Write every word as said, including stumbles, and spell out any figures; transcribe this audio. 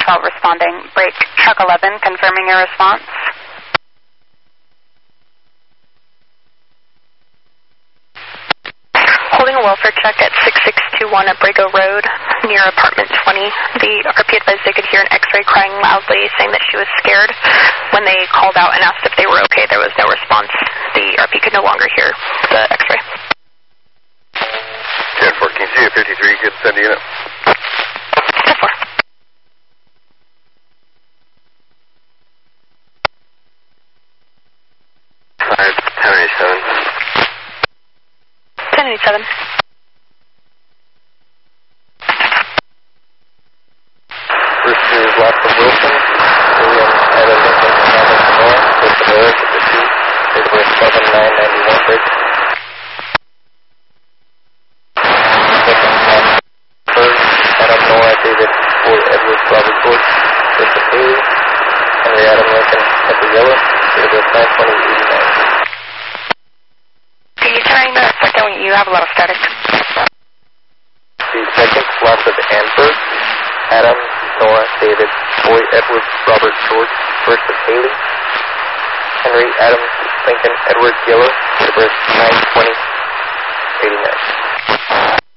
twelve responding. Break truck eleven, confirming your response. Holding a welfare check at six six two one at Brago Road, near apartment twenty. The R P advised they could hear an X-ray crying loudly, saying that she was scared. When they called out and asked if they were okay, there was no response. The R P could no longer hear the X-ray. ten fourteen C fifty-three, good send a unit. ten four. Five, ten eighty-seven. ten eighty-seven. First is Watson Wilson, William Ida Lincoln, Thomas Moore, with the Derek at the two, date of birth seven nine ninety-one, break. Second, third, Adam Noah, David Boyd Edwards, Robert George, Joseph Haley, Henry Adam Lincoln at the yellow, date of birth nine twenty eighty-nine. Can you try the second one? You have a lot of static. The second, lots of Anberg, Adam, Noah, David, Boyd Edwards, Robert George, first of Haley, Henry Adam Lincoln Edwards Yellow, date of birth nine twenty eighty-nine.